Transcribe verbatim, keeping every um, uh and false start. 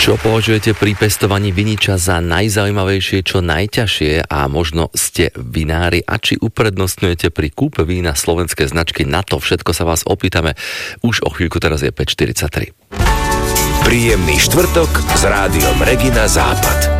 Čo považujete pri pestovaní viniča za najzaujímavejšie, čo najťažšie a možno ste vinári a či uprednostňujete pri kúpe vína slovenské značky? Na to všetko sa vás opýtame už o chvíľku, teraz je päť štyridsaťtri. Príjemný štvrtok s rádiom Regina Západ.